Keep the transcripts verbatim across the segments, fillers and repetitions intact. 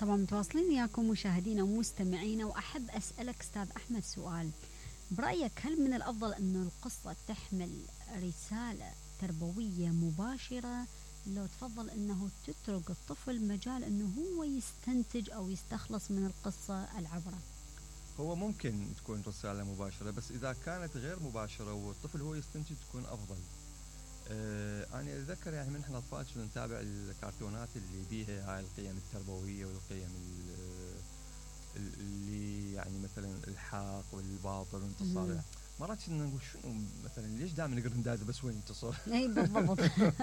طبعا متواصلين وياكم مشاهدينا ومستمعينا، وأحب أسألك أستاذ أحمد سؤال. برأيك هل من الأفضل أن القصة تحمل رسالة تربوية مباشرة، لو تفضل أنه تترك الطفل مجال أنه هو يستنتج أو يستخلص من القصة العبرة؟ هو ممكن تكون رسالة مباشرة، بس إذا كانت غير مباشرة والطفل هو يستنتج تكون أفضل. آه أنا أتذكر يعني من إحنا أطفال كنا نتابع الكرتونات اللي بيها هاي القيم التربوية والقيم اللي يعني مثلا الحق والباطل والانتصار. مرات كنا نقول شنو مثلا ليش دائما نقدر نداز بس وين ينتصر؟ اي بالضبط.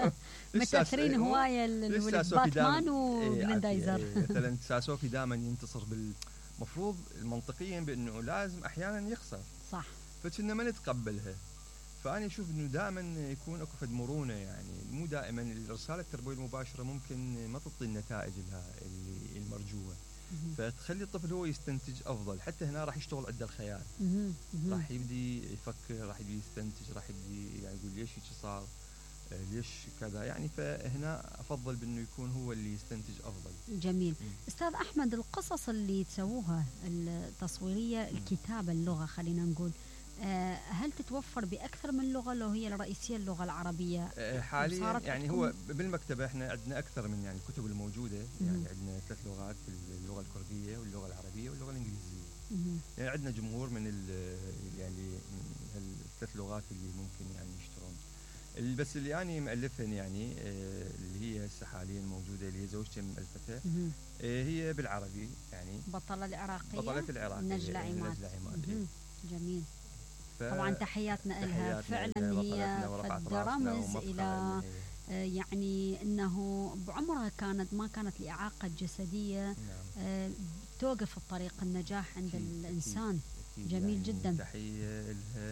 متأثرين هواية باتمان وجريندايزر. مثلا ساسوكي دائما ينتصر، بالمفروض منطقيا بأنه لازم أحيانا يخسر، صح، فكنا ما نتقبلها. فأنا أشوف أنه دائما يكون أكو فد مرونة، يعني مو دائما الرسالة التربوية المباشرة ممكن ما تعطي النتائج اللي المرجوة، فتخلي الطفل هو يستنتج أفضل. حتى هنا راح يشتغل عنده الخيال، راح يبدي يفكر، راح يبدي يستنتج، راح يبدي يعني يقول ليش هيك صار، ليش كذا يعني. فهنا أفضل بأنه يكون هو اللي يستنتج أفضل. جميل. م. أستاذ أحمد، القصص اللي تسووها التصويرية، الكتابة، اللغة خلينا نقول، هل تتوفر بأكثر من لغة لو هي الرئيسية اللغة العربية حاليا؟ يعني هو بالمكتبة احنا عندنا أكثر من يعني الكتب الموجودة، يعني عندنا ثلاث لغات، اللغة الكردية واللغة العربية واللغة الإنجليزية. يعني عندنا جمهور من يعني من الثلاث لغات اللي ممكن يعني يشترون. بس اللي يعني مؤلفهن يعني اللي هي هسه حاليا موجودة، اللي هي زوجتي مؤلفتها، هي بالعربي، يعني بطلة العراقية، بطلة العراقية نجلة عماد. جميل. طبعا تحياتنا لها، فعلا هي قد رمز إلى يعني أنه بعمرها كانت ما كانت لإعاقة جسدية، نعم. توقف الطريق النجاح عند أكيد الإنسان. أكيد. جميل يعني جدا، تحية لها،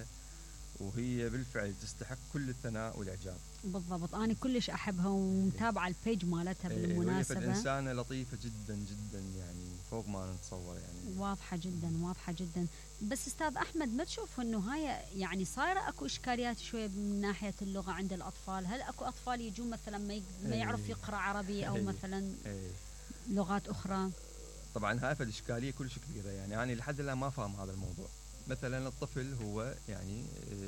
وهي بالفعل تستحق كل الثناء والإعجاب. بالضبط، أنا كلش أحبها ومتابعة البيج مالتها بالمناسبة. هي إنسانة لطيفة جدا جدا، يعني فوق ما نتصور، يعني واضحة جدا واضحة جدا. بس أستاذ أحمد، ما تشوف أنه هاي يعني صايرة أكو إشكاليات شوية من ناحية اللغة عند الأطفال؟ هل أكو أطفال يجون مثلا ما, ما يعرف يقرأ عربي أو مثلا لغات أخرى؟ طبعا هاي فالإشكالية كلش كبيرة، يعني أنا لحد الآن ما فاهم هذا الموضوع. مثلا الطفل هو يعني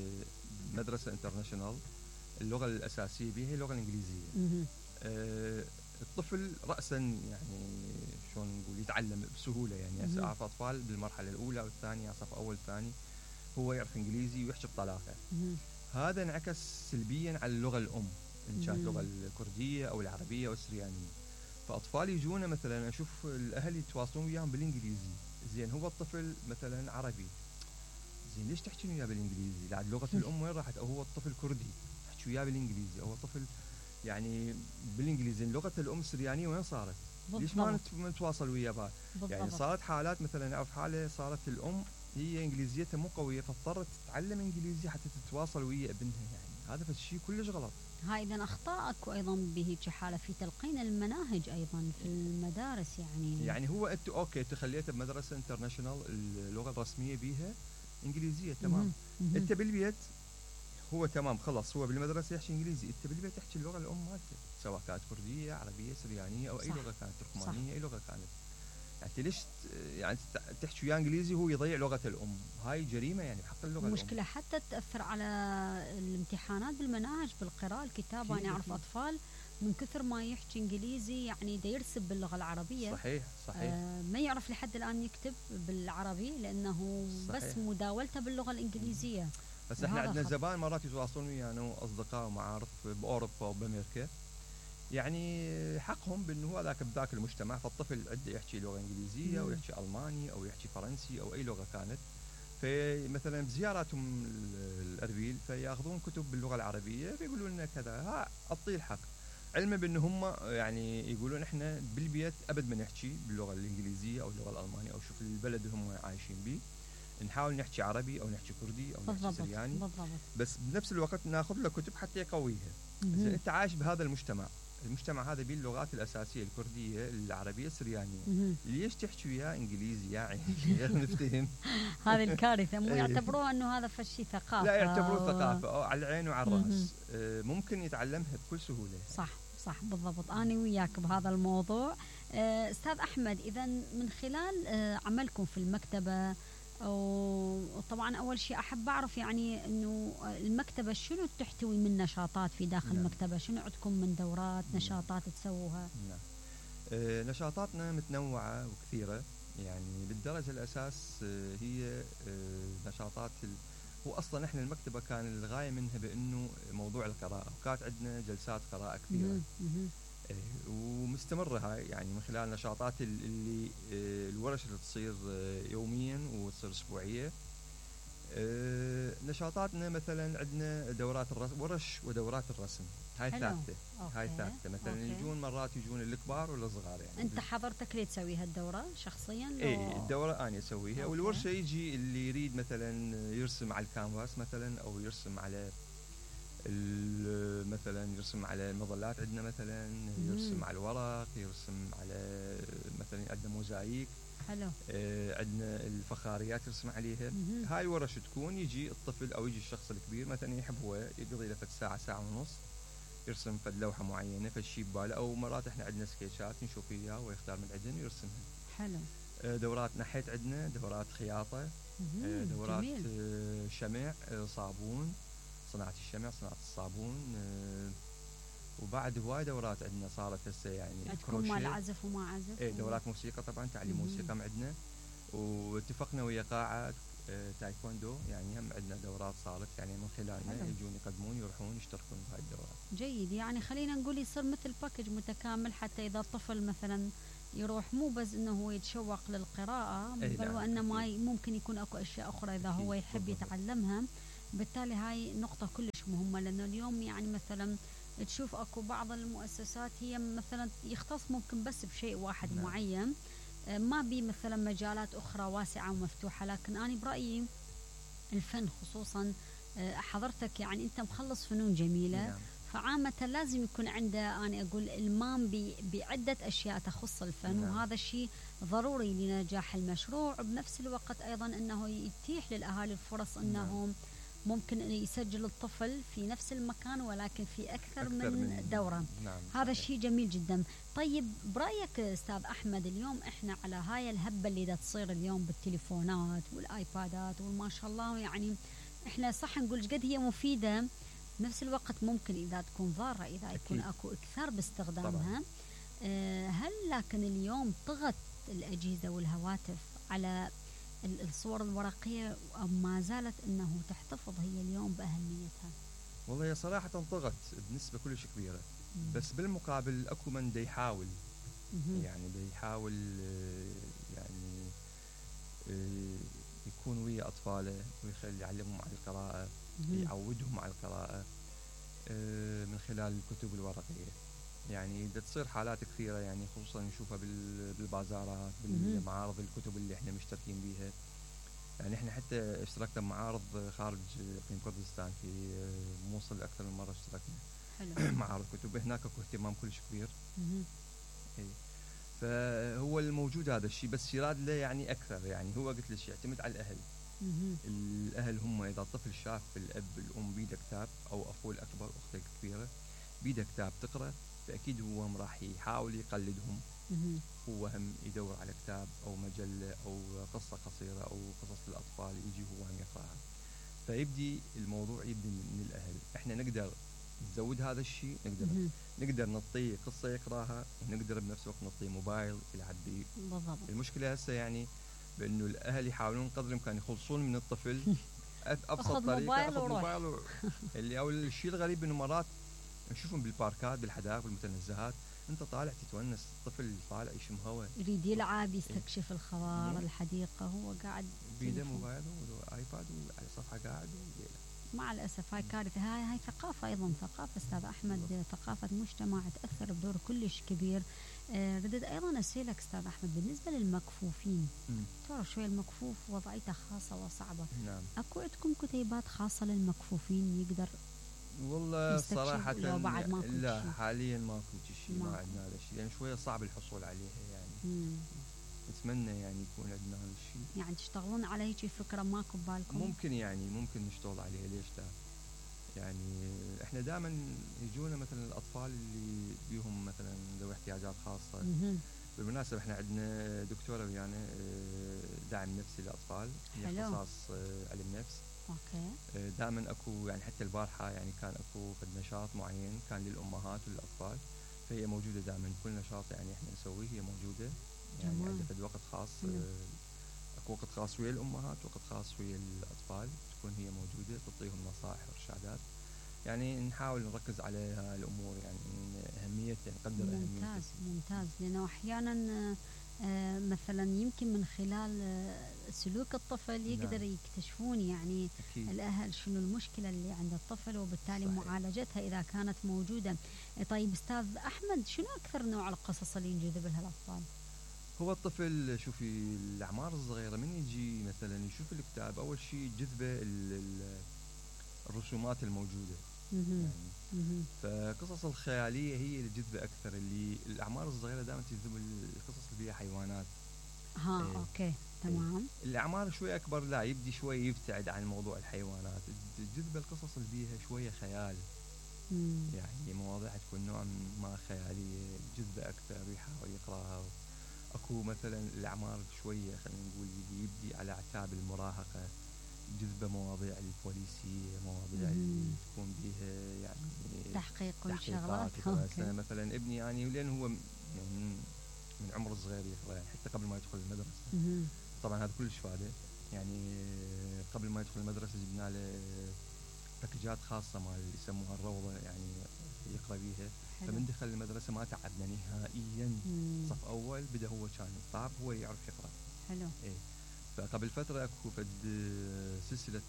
مدرسة انترناشونال، اللغة الأساسية بها هي اللغة الإنجليزية. أه الطفل رأسا يعني شلون نقول يتعلم بسهولة، يعني هسه أعرف أطفال بالمرحلة الأولى والثانية، صف أول ثاني، هو يعرف إنجليزي ويحكي بطلاقة. هذا انعكس سلبيا على اللغة الأم، إن كانت اللغة الكردية أو العربية أو السريانية. فأطفال يجونا مثلا أشوف الأهل يتواصلون وياهم بالإنجليزي، زين هو الطفل مثلا عربي، زين ليش تحكي وياه بالإنجليزي؟ لا لغة الأم وين راحت؟ أو هو الطفل كردي تحكي وياه بالإنجليزي، أو الطفل يعني بالإنجليزي لغة الأم السريانية وين صارت؟ بالضبط. ليش ما نتواصل وياه بها؟ يعني صارت حالات مثلا أعرف حالة صارت الأم هي إنجليزيتها مو قوية، فاضطرت تتعلم إنجليزي حتى تتواصل ويا ابنها، يعني هذا فالشيء كلش غلط. هاي إذا أخطاءك أيضا بهيك حالة في تلقين المناهج أيضا في المدارس، يعني يعني هو أنت أوكي تخليتها بمدرسة انترناشونال اللغة الرسمية بيها إنجليزية، تمام. مم. أنت بالبيت هو تمام خلص، هو بالمدرسة يحكي إنجليزي، أنت بالبيت تحكي اللغة الأم مالته، سواء كانت كردية، عربية، سريانية، أو أي صح. لغة كانت، تركمانية، أي لغة كانت. يعني ليش يعني تحكي وياه إنجليزي وهو يضيع لغة الأم؟ هاي جريمة يعني بحق اللغة الأم. مشكلة حتى تأثر على الامتحانات بالمناهج، بالقراءة، الكتابة. أنا أعرف أطفال من كثر ما يحكي إنجليزي يعني دا يرسب باللغة العربية. صحيح صحيح. آه ما يعرف لحد الآن يكتب بالعربي لأنه صحيح. بس مداولته باللغة الإنجليزية. بس احنا عندنا زبائن مرات يتواصلون ويانا وأصدقاء ومعارف بأوروبا وبأمريكا، يعني حقهم بأنه هذاك بذاك المجتمع، فالطفل عنده يحكي لغة إنجليزية أو يحكي ألماني أو يحكي فرنسي أو أي لغة كانت. فمثلا بزياراتهم الأربيل فيأخذون كتب باللغة العربية فيقولون لنا كذا، ها أعطيه الحق، علما بأنه هم يعني يقولون إحنا بالبيت أبد ما نحكي باللغة الإنجليزية أو اللغة الألمانية، أو شوف البلد اللي هم عايشين به نحاول نحكي عربي أو نحكي كردي أو نحكي سرياني بالضبط. بس بنفس الوقت ناخذ له كتب حتى يقويها. إذا أنت عايش بهذا المجتمع، المجتمع هذا باللغات الأساسية الكردية، العربية، السريانية، ليش تحكي وياه إنجليزي يعني غير نفتهم؟ هذه الكارثة. مو يعتبروها أنه هذا فشي ثقافة؟ لا يعتبروه ثقافة على العين وعلى الرأس، ممكن يتعلمها بكل سهولة. صح صح بالضبط. أنا وياك بهذا الموضوع. آه، أستاذ أحمد، إذا من خلال آه، عملكم في المكتبة، وطبعا أول شيء أحب أعرف يعني أنه المكتبة شنو تحتوي من نشاطات في داخل نعم. المكتبة، شنو عندكم من دورات نعم. نشاطات تسووها؟ نعم. آه، نشاطاتنا متنوعة وكثيرة، يعني بالدرجة الأساس آه، هي آه، نشاطات ال... هو أصلا إحنا المكتبة كان الغاية منها بأنه موضوع القراءة، وكانت عندنا جلسات قراءة كثيرة. مهم. مهم. آه، ومستمرة هاي يعني من خلال نشاطات ال- اللي آه، الورش اللي تصير آه، يوميا وتصير أسبوعية. آه، نشاطاتنا مثلا عندنا دورات الرسم، ورش ودورات الرسم، هاي حلو. ثابتة. هاي أوكي. ثابتة، مثلا أوكي. يجون مرات يجون الكبار ولا الصغار يعني. أنت حضرتك ليه تسوي هالدورة شخصيا؟ لو- ايه الدورة أنا أسويها، أوكي. والورشة يجي اللي يريد مثلا يرسم على الكانفاس مثلا، أو يرسم على ال- مثلا يرسم على المظلات عندنا مثلا، مم. يرسم على الورق، يرسم على مثلا عندنا موزاييك. حلو. آه، عندنا الفخاريات يرسم عليها. مهم. هاي ورش تكون يجي الطفل او يجي الشخص الكبير مثلا يحب هو يقضي له فد ساعه ساعه ونص يرسم فد لوحه معينه، فد شيء بباله، او مرات احنا عندنا سكيتشات نشوف اياها ويختار من عندنا ويرسمها. حلو. آه، دورات نحيت عندنا، دورات خياطه، آه، مهم. دورات جميل. آه، شمع، آه، صابون، صناعه الشمع، صناعه الصابون. آه، وبعد هواي دورات عندنا صارت هسه يعني عندكم كروشيه. مال عزف وما عزف؟ ايه دورات موسيقى طبعا، تعليم مهم. موسيقى عندنا. واتفقنا ويا قاعة آه، تايكوندو، يعني هم عندنا دورات صارت يعني من خلالنا حلو. يجون يقدمون يروحون يشتركون بهاي الدورات. جيد، يعني خلينا نقول يصير مثل باكج متكامل، حتى إذا الطفل مثلا يروح مو بس انه هو يتشوق للقراءة، أي بل نعم، وانما أكيد. ممكن يكون اكو اشياء اخرى اذا أكيد، هو يحب بالضبط. يتعلمها. بالتالي هاي نقطة كلش مهمة، لانه اليوم يعني مثلا تشوف اكو بعض المؤسسات هي مثلا يختص ممكن بس بشيء واحد نعم. معين، آه، ما بي مثلا مجالات اخرى واسعة ومفتوحة. لكن انا برأيي الفن خصوصا، آه، حضرتك يعني انت مخلص فنون جميلة، نعم. فعامة لازم يكون عنده أنا أقول إلمام ب- بعدة أشياء تخص الفن. نعم. وهذا الشيء ضروري لنجاح المشروع، وبنفس الوقت أيضا أنه يتيح للأهالي الفرص أنهم ممكن أن يسجل الطفل في نفس المكان ولكن في أكثر, أكثر من, من دورة. نعم. هذا صحيح. الشيء جميل جدا. طيب برأيك أستاذ أحمد، اليوم إحنا على هاي الهبة اللي دا تصير اليوم بالتليفونات والآيبادات وما شاء الله، يعني إحنا صح نقول قد هي مفيدة، نفس الوقت ممكن إذا تكون ضارة إذا يكون أكيد. أكو إكثار باستخدامها. طبعاً. آه، هل لكن اليوم طغت الأجهزة والهواتف على ال- الصور الورقية، أو ما زالت أنه تحتفظ هي اليوم بأهميتها؟ والله هي صراحة طغت بنسبة كلش كبيرة، مم. بس بالمقابل اكو من دا يحاول، مهم. يعني دا يحاول آه، يعني آه، يكون ويا اطفاله ويخلي يعلمهم على القراءة، مهم. يعودهم على القراءة آه، من خلال الكتب الورقية. يعني دا تصير حالات كثيرة، يعني خصوصا نشوفها بال- بالبازارات، مهم. بالمعارض الكتب اللي احنا مشتركين بيها. يعني احنا حتى اشتركنا بمعارض خارج اقليم كردستان، في آه، موصل اكثر من مرة اشتركنا حلو. معارض كتب، هناك اكو اهتمام كلش كبير. مهم. اي فهو الموجود هذا الشيء، بس يراد له يعني اكثر. يعني هو قلت لك يعتمد على الاهل. مهم. الاهل هم اذا الطفل شاف الاب الام بيده كتاب، او اخوه الاكبر اخته الكبيره بيده كتاب تقرا، فاكيد هو هم راح يحاول يقلدهم. مهم. هو هم يدور على كتاب او مجله او قصه قصيره او قصص للاطفال يجي هو هم يقراها. فيبدي الموضوع يبدي من الاهل. احنا نقدر نزود هذا الشيء، نقدر مهم. نقدر نعطيه قصه يقراها، ونقدر بنفس الوقت نعطيه موبايل يلعب به. بالضبط. المشكله هسه يعني بانه الاهل يحاولون قدر الامكان يخلصون من الطفل أب- ابسط أخذ طريقه موبايل اخذ وروح. موبايل و... اللي او الشيء الغريب انه مرات نشوفهم بالباركات بالحدائق بالمتنزهات، انت طالع تتونس، الطفل طالع يشم هواء، يريد يلعب يستكشف الخضار مم. الحديقة، هو قاعد بيده تليفون. موبايل وايباد وعلى صفحه قاعد ويلعب. مع الأسف هاي كارثة. هاي هاي ثقافة أيضا، ثقافة أستاذ أحمد، ثقافة مجتمع تأثر بدور كلش كبير. آه ردد أيضا أسألك أستاذ أحمد، بالنسبة للمكفوفين، مم. تعرف شوية المكفوف وضعيته خاصة وصعبة، نعم. أكو عندكم كتيبات خاصة للمكفوفين يقدر؟ والله يستكشف صراحة لو بعد ماكو لا شي؟ حاليا ماكو شيء، ما ماكو. عندنا هذا الشيء، يعني شوية صعب الحصول عليها. يعني مم. نتمنى يعني يكون عندنا هذا الشيء. يعني تشتغلون على هيك فكرة ماكو ببالكم؟ ممكن يعني ممكن نشتغل عليها، ليش لا؟ يعني احنا دائما يجونا مثلا الاطفال اللي بيهم مثلا ذوي احتياجات خاصه، مهم. بالمناسبة احنا عندنا دكتورة ويانا آه، دعم نفسي للأطفال، هي حلو. اختصاص آه، علم نفس. اوكي. آه، دائما اكو يعني حتى البارحة يعني كان اكو فد نشاط معين كان للأمهات وللأطفال، فهي موجودة دائما كل نشاط يعني احنا نسويه هي موجودة، يعني جميل. عندها فد وقت خاص مم. آه، اكو وقت خاص ويا الأمهات وقت خاص ويا الأطفال، تكون هي موجودة تعطيهم نصائح وإرشادات، يعني نحاول نركز على الأمور يعني أهميتها نقدر أهميتها. ممتاز ممتاز، لأنه أحيانا آه، آه، مثلا يمكن من خلال آه، سلوك الطفل يقدر نعم. يكتشفون يعني أكيد. الأهل شنو المشكلة اللي عند الطفل، وبالتالي صحيح. معالجتها إذا كانت موجودة. آه، طيب أستاذ أحمد، شنو أكثر نوع القصص اللي ينجذب لها الأطفال؟ هو الطفل شوفي الأعمار الصغيرة من يجي مثلا يشوف الكتاب أول شيء جذبه ال- ال- الرسومات الموجودة، مهم. يعني مهم. فقصص الخيالية هي اللي جذبه أكثر، اللي الأعمار الصغيرة دائما تجذب القصص اللي فيها حيوانات. ها إيه. أوكي تمام. الأعمار شوي أكبر لا يبدي شوي يبتعد عن موضوع الحيوانات، جذب القصص اللي فيها شوية خيال، مم. يعني مواضيع تكون نوعا ما خيالية جذبه أكثر ويحاول يقرأها. أكو مثلا الأعمار شوية خلينا نقول اللي يبدي على أعتاب المراهقة جذبه مواضيع البوليسية، مواضيع اللي مهم. تكون بيها يعني تحقيق تحقيقات والشغلات. وكذا. أوكي. أنا مثلا ابني يعني لأن هو م- يعني من من عمر صغير يقرأ يعني حتى قبل ما يدخل المدرسة، مهم. طبعا هذا كلش فاده، يعني قبل ما يدخل المدرسة جبنا له باكجات خاصة مال اللي يسموها الروضة يعني يقرأ بيها، حلو. فمن دخل المدرسة ما تعبنا نهائيا. مم. صف أول بدأ هو كان طاب هو يعرف يقرأ. حلو. إيه. فقبل فترة أكو فد سلسلة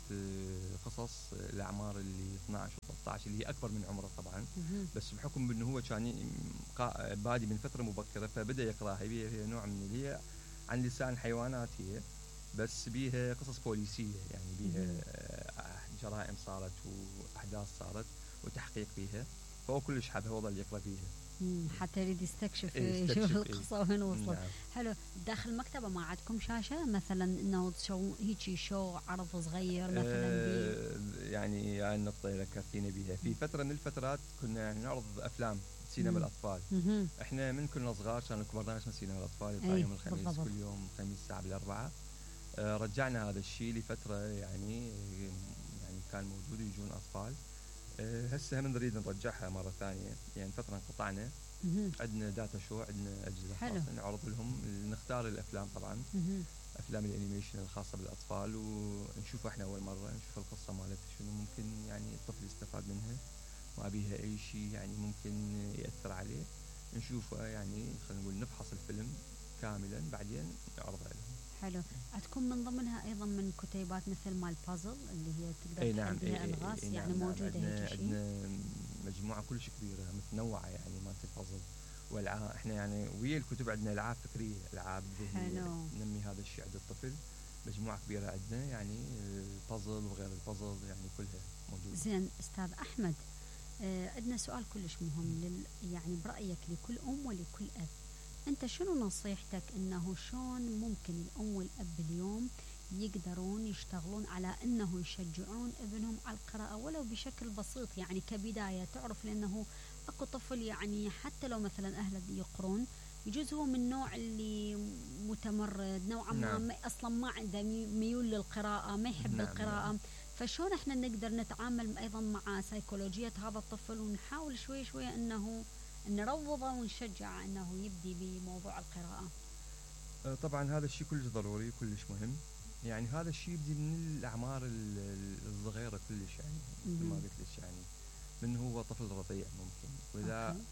قصص الأعمار اللي اثناشر و ثلاثة عشر اللي هي أكبر من عمره طبعا، مهم. بس بحكم بأنه هو كان قا- بادي من فترة مبكرة فبدأ يقرأها. هي هي نوع من اللي هي عن لسان حيوانات هي، بس بيها قصص بوليسية يعني بيها مهم. آه، جرائم صارت وأحداث صارت وتحقيق بيها، فهو كلش حابها هو ظل يقرأ بيها. مم. حتى يريد يستكشف إيه، يشوف يستكشف، القصة وين وصلت. نعم. حلو. داخل المكتبة ما عندكم شاشة مثلا انه شو هيجي شو عرض صغير مثلا بي آه، يعني هاي النقطة اللي ذكرتيني بيها، في فترة من الفترات كنا يعني نعرض أفلام سينما مم. الأطفال. مهم. احنا من كنا صغار كان اكو برنامج اسمه سينما الأطفال يطلع أي، يوم الخميس بالضبط. كل يوم خميس الساعة بالأربعة. آه، رجعنا هذا الشيء لفترة يعني يعني كان موجود يجون أطفال. آه، هسه هم نريد نرجعها مرة ثانية، يعني فترة انقطعنا. مهم. عندنا داتا شو، عندنا أجهزة حلو. خاصة نعرض لهم، نختار الأفلام طبعا مهم. افلام الانيميشن الخاصه بالاطفال ونشوف احنا اول مره نشوف القصه مالتها شنو ممكن يعني الطفل يستفاد منها، ما بيها اي شيء يعني ممكن ياثر عليه، نشوفه يعني خلينا نقول نفحص الفيلم كاملا بعدين نعرضه لهم. حلو. عندكم من ضمنها ايضا من كتيبات مثل مال بازل اللي هي تقدر اي تحل نعم. بها اي الغاز، اي يعني نعم موجوده نعم. عندنا, هيك شيء؟ عندنا مجموعه كلش كبيره متنوعه يعني مالت البازل والعاب. احنا يعني ويا الكتب عندنا العاب فكريه، العاب ذهنيه حلو. ننمي هذا الشيء عند الطفل. مجموعه كبيره عندنا يعني البازل وغير البازل يعني كلها موجوده. زين استاذ احمد، آه عندنا سؤال كلش مهم لل يعني برايك لكل ام ولكل اب، انت شنو نصيحتك انه شلون ممكن الام والاب اليوم يقدرون يشتغلون على انه يشجعون ابنهم على القراءه ولو بشكل بسيط يعني كبدايه؟ تعرف لانه اكو طفل يعني حتى لو مثلا اهله يقرون يجوز هو من النوع اللي متمرد نوعا ما, نعم. ما اصلا ما عنده ميول للقراءه، ما يحب نعم القراءه. نعم. فشون احنا نقدر نتعامل ايضا مع سيكولوجيه هذا الطفل ونحاول شوي شوي انه نروضه ونشجع انه يبدي بموضوع القراءه؟ آه، طبعا هذا الشيء كلش ضروري كلش مهم، يعني هذا الشيء يبدي من الاعمار ال- ال- الصغيره كلش يعني مثل ما مهم. قلت لك يعني من هو طفل رضيع ممكن، واذا أوكي.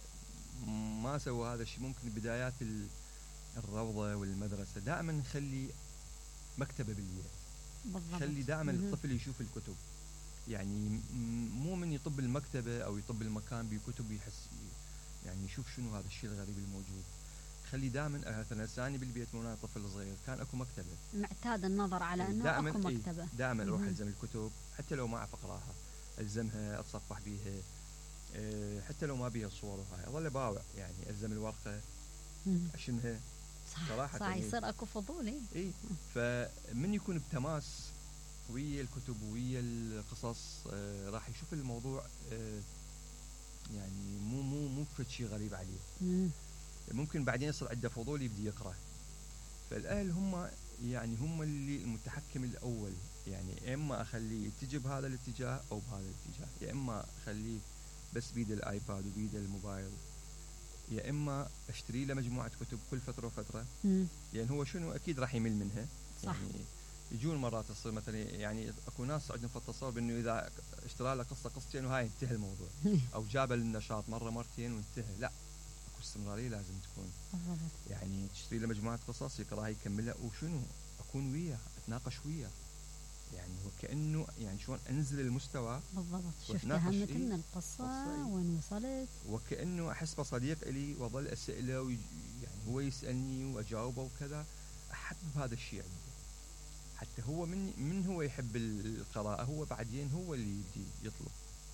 ما سوى هذا الشيء ممكن بدايات ال- الروضه والمدرسه دائما نخلي مكتبه بالبيت، بالضبط. خلي دائما مهم. الطفل يشوف الكتب، يعني م- مو من يطب المكتبه او يطب المكان بكتب يحس يعني يشوف شنو هذا الشيء الغريب الموجود. خلي دائما مثلا ثاني بالبيت وانا طفل صغير كان اكو مكتبه، معتاد النظر على انه دائما اكو مكتبه. إيه دائما اروح مهم. الزم الكتب حتى لو ما اعرف اقراها، الزمها اتصفح بيها، إيه حتى لو ما بيها صور وهاي اظل اباوع يعني الزم الورقه مهم. اشمها صح صراحه صح يعني. يصير اكو فضول. اي اي فمن يكون بتماس ويا الكتب ويا القصص آه راح يشوف الموضوع آه يعني مو مو مو فد شيء غريب عليه. مم. ممكن بعدين يصير عنده فضول يبدي يقرأ. فالأهل هم يعني هم اللي المتحكم الأول، يعني إما أخليه يتجه بهذا الاتجاه أو بهذا الاتجاه، يا إما أخليه بس بيد الآيباد وبيد الموبايل، يا إما أشتري له مجموعة كتب كل فترة وفترة. لأن يعني هو شنو أكيد راح يمل منها. صح. يعني يجون مرات تصير مثلا يعني اكو ناس عندهم في التصور بانه اذا اشترى له قصه قصتين وهاي انتهى الموضوع او جاب للنشاط مره مرتين وانتهى. لا، اكو استمراريه لازم تكون. يعني تشتري له مجموعه قصص يقراها يكملها، وشنو اكون وياه اتناقش وياه، يعني وكانه يعني شلون انزل المستوى بالضبط. شفتها مثل من القصه وين وصلت، وكانه احس بصديق الي واظل اساله ويج... يعني هو يسالني واجاوبه وكذا. احبب هذا الشيء عنده، حتى هو من من هو يحب القراءة، هو بعدين هو اللي يبدي يطلب.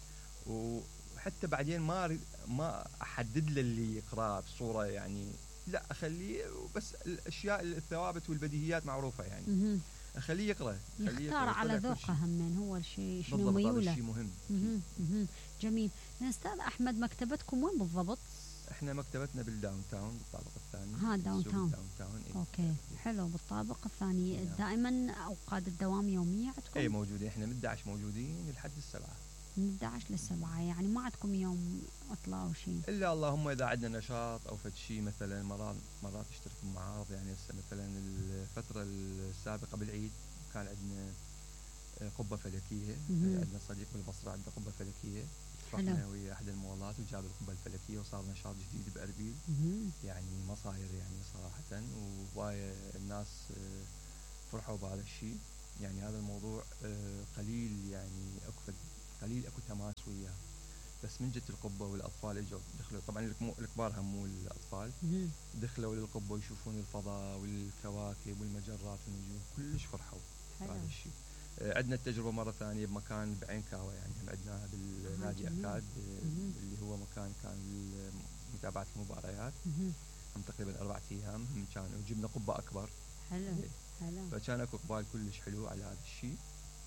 وحتى بعدين ما ما أحدد له اللي يقرأ بصورة يعني لا، أخليه بس الأشياء الثوابت والبديهيات معروفة، يعني أخليه يقرأ، يختار على ذوقه همين هو الشيء شنو ميوله. هذا الشيء مهم. مهم. مهم. جميل. أستاذ أحمد، مكتبتكم وين بالضبط؟ احنا مكتبتنا بالداون تاون بالطابق الثاني. ها داون تاون. داون تاون. إيه. اوكي حلو. بالطابق الثاني. yeah. دائما اوقات الدوام يوميه عندكم؟ اي موجودين، احنا من إحدى عشر موجودين لحد السبعة. من إحدى عشر للسبعة، يعني ما عندكم يوم عطلة او شيء؟ الا اللهم اذا عندنا نشاط او فد شيء، مثلا مرات مرات نشترك بمعارض. يعني هسه مثلا الفتره السابقه بالعيد كان عندنا قبه فلكيه. عندنا صديق بالبصره عنده قبه فلكيه، رحنا ويا احد المولات وجاب القبه الفلكيه وصار نشاط جديد باربيل. يعني مصاير يعني صراحه، وهوايه الناس فرحوا بهذا الشيء. يعني هذا الموضوع قليل، يعني اكو قليل اكو تماس وياه، بس من جت القبه والاطفال اجوا دخلوا. طبعا الكبار هم مو الاطفال، دخلوا للقبه يشوفون الفضاء والكواكب والمجرات والنجوم، كلش فرحوا بهذا الشيء. عندنا التجربه مره ثانيه بمكان بعين كاوه، يعني هم عندناها بالنادي اكاد اللي هو مكان كان لمتابعه المباريات. هم تقريبا اربع ايام هم كانوا، وجبنا قبه اكبر. حلو حلو. فكان اكو اقبال كلش حلو على هذا الشيء.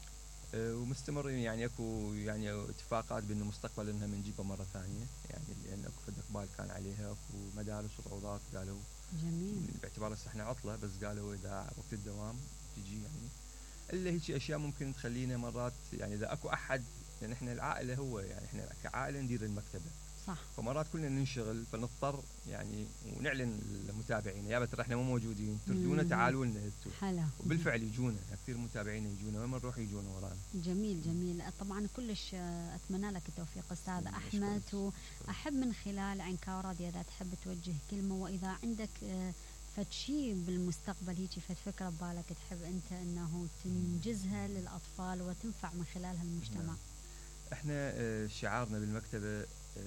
أه ومستمرين، يعني اكو يعني اتفاقات بانه مستقبلا انها بنجيبها مره ثانيه، يعني لان اكو فد اقبال كان عليها، اكو مدارس وروضات قالوا جميل باعتبار هسه احنا عطله، بس قالوا اذا وقت الدوام تجي. يعني الا هيك اشياء ممكن تخلينا مرات، يعني اذا اكو احد، يعني احنا العائله هو يعني احنا كعائله ندير المكتبه صح. فمرات كلنا ننشغل فنضطر يعني ونعلن للمتابعين يا بترى احنا مو موجودين، تردونا تعالوا لنا انتم. حلو. وبالفعل يجونا كثير متابعين، يجونا وين ما نروح يجونا ورانا. جميل جميل. طبعا كلش اتمنى لك التوفيق استاذ احمد، واحب من خلال عنكاو راديو اذا تحب توجه كلمه، واذا عندك فد شيء بالمستقبل هيك فد فكره ببالك تحب انت انه تنجزها للاطفال وتنفع من خلالها المجتمع. احنا شعارنا بالمكتبه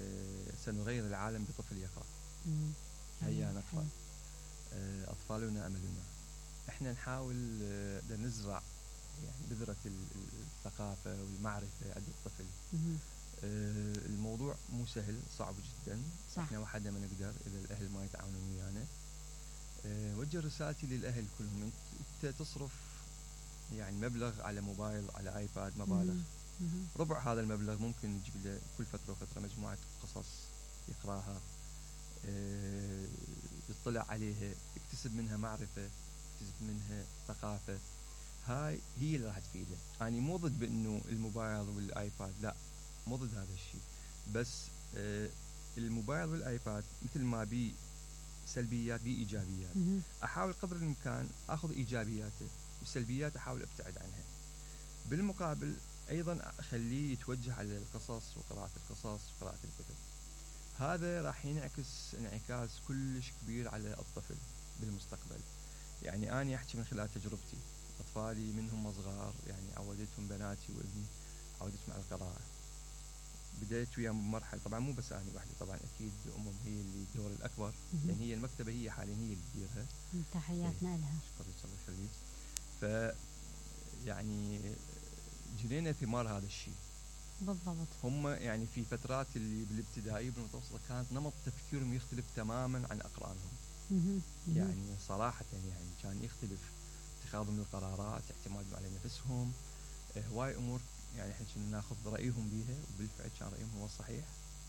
سنغير العالم بطفل يقرأ. هيا نقرأ، أطفالنا أملنا. احنا نحاول نزرع يعني بذرة الثقافة والمعرفة عند الطفل. الموضوع مو سهل، صعب جدا. صح. احنا وحدنا ما نقدر اذا الاهل ما يتعاونون ويانا. وجه رسالتي للاهل كلهم، انت تصرف يعني مبلغ على موبايل على ايباد، مبالغ ربع هذا المبلغ ممكن نجيب له كل فترة وفترة مجموعة قصص يقراها، اه يطلع عليها، يكتسب منها معرفة، يكتسب منها ثقافة. هاي هي اللي راح تفيده. أنا يعني مو ضد بأنه الموبايل والآيباد، لا مو ضد هذا الشيء، بس اه الموبايل والآيباد مثل ما بي سلبيات بي إيجابيات. أحاول قدر الإمكان أخذ إيجابياته والسلبيات أحاول أبتعد عنها. بالمقابل أيضا أخليه يتوجه على القصص وقراءة القصص وقراءة الكتب. هذا راح ينعكس انعكاس كلش كبير على الطفل بالمستقبل. يعني أنا أحكي من خلال تجربتي، أطفالي منهم صغار يعني عودتهم بناتي وابني عودتهم على القراءة. بديت وياهم بمرحلة، طبعا مو بس أنا وحدي، طبعا أكيد أمهم هي اللي الدور الأكبر، لأن يعني هي المكتبة هي حاليا هي اللي تديرها. تحياتنا لها. شكرا الله يخليك. ف يعني جنينا ثمار هذا الشيء. بالضبط. هم يعني في فترات اللي بالابتدائي بالمتوسطة كانت نمط تفكيرهم يختلف تماما عن أقرانهم. يعني صراحة يعني كان يختلف اتخاذهم للقرارات، اعتمادهم على نفسهم، هواي أمور يعني احنا كنا ناخذ رأيهم بيها، وبالفعل كان رأيهم هو الصحيح.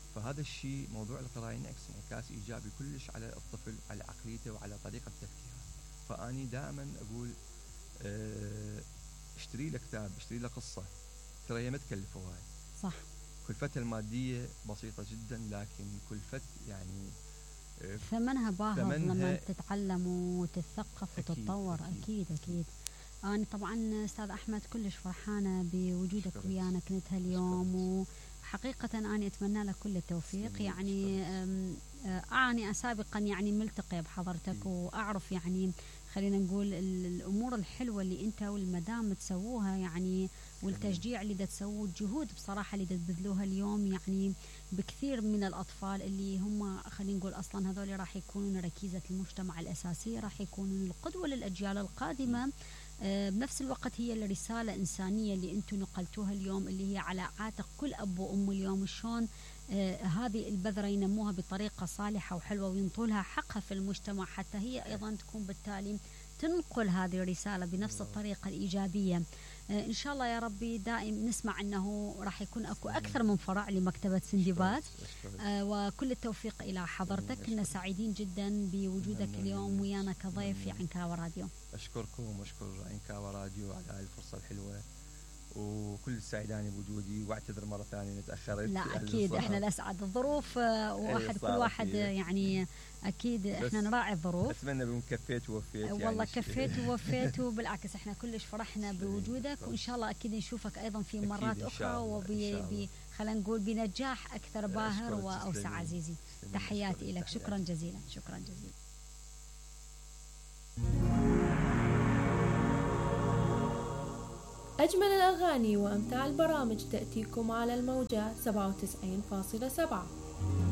فهذا الشيء موضوع القراءة ينعكس انعكاس إيجابي كلش على الطفل وعلى عقليته وعلى طريقة تفكيره. فأني دائما أقول اه اشتري له كتاب، اشتري له قصة، ترى هي ما تكلف وايد. صح. كلفتها المادية بسيطة جدا، لكن كلفت يعني اه ثمنها باهظ لما تتعلم وتتثقف وتتطور. أكيد أكيد, أكيد. أنا طبعا أستاذ أحمد كلش فرحانة بوجودك ويانا كنت هاليوم، وحقيقة أنا أتمنى لك كل التوفيق. يعني أعني سابقا يعني ملتقية بحضرتك وأعرف يعني خلينا نقول الأمور الحلوة اللي أنت والمدام تسووها يعني، والتشجيع اللي دا تسووه، الجهود بصراحة اللي دا تبذلوها اليوم يعني بكثير من الأطفال اللي هم خلينا نقول أصلا هذول راح يكونون ركيزة المجتمع الأساسية، راح يكونون القدوة للأجيال القادمة. بنفس الوقت هي الرسالة إنسانية اللي أنتم نقلتوها اليوم، اللي هي على عاتق كل أب وأم اليوم، شلون آه هذه البذرة ينموها بطريقة صالحة وحلوة وينطولها حقها في المجتمع، حتى هي أيضا تكون بالتالي تنقل هذه الرسالة بنفس الطريقة الإيجابية. آه إن شاء الله يا ربي دائم نسمع أنه راح يكون أكو أكثر من فرع لمكتبة سندباد. آه وكل التوفيق إلى حضرتك، كنا سعيدين جدا بوجودك اليوم ويانا كضيف في عنكاوة راديو. أشكركم وأشكر عنكاوة راديو على هذه الفرصة الحلوة، وكل السعيداني بوجودي، واعتذر مرة ثانية تأخرت. لا أكيد إحنا الأسعد، الظروف واحد كل واحد يعني أكيد إحنا نراعي الظروف. أتمنى بكون كفيت ووفيت. والله يعني كفيت ووفيت، وبالعكس إحنا كلش فرحنا بوجودك، وإن شاء الله أكيد نشوفك أيضا في مرات أخرى وبي خلينا نقول بنجاح أكثر باهر وأوسع. عزيزي تحياتي لك، شكرا جزيلا. شكرا جزيلا. أجمل الأغاني وأمتع البرامج تأتيكم على الموجة سبعة وتسعين فاصلة سبعة.